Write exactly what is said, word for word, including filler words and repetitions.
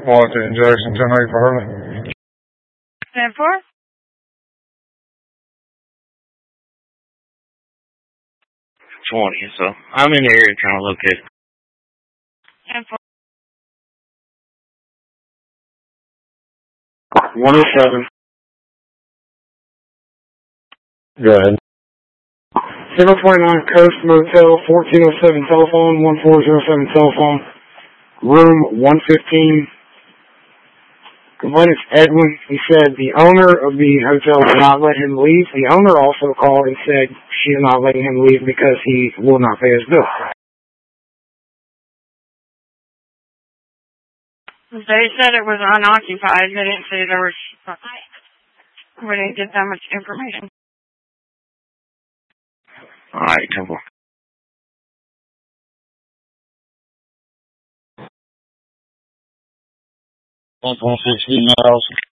Washington, Jackson, ten eight for Hurley. ten four? twenty, so I'm in the area trying to locate it. ten four. one oh seven. Go ahead. zero four nine Coast Motel, fourteen oh seven telephone, one four zero seven telephone, room one fifteen. Complainant's Edwin. He said the owner of the hotel did not let him leave. The owner also called and said she is not letting him leave because he will not pay his bill. They said it was unoccupied. They didn't say there was... We didn't get that much information. All right, Temple. one sixteen miles.